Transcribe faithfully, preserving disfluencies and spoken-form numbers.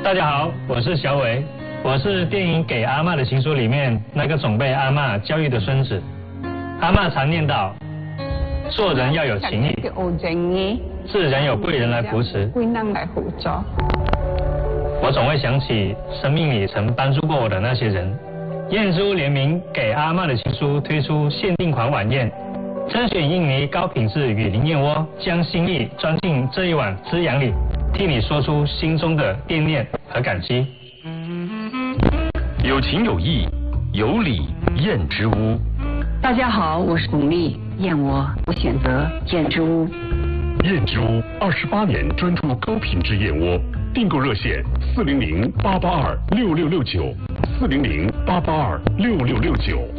大家好，我是小伟，我是电影《给阿嬷的情书》里面那个总被阿嬷教育的孙子。阿嬷常念叨，做人要有情义，自然有贵人来扶持。 贵人来辅助。 我总会想起生命里曾帮助过我的那些人。燕之屋联名《给阿嬷的情书》推出限定款晚宴，甄选印尼高品质雨林燕窝，将心意装进这一碗滋养里，替你说出心中的惦念和感激。 有情有义，有礼燕之屋。 大家好，我是巩俐，燕窝我选择燕之屋。 燕之屋二十八年专注高品质燕窝，订购热线四零零八八二六六六九，四零零八八二六六六九。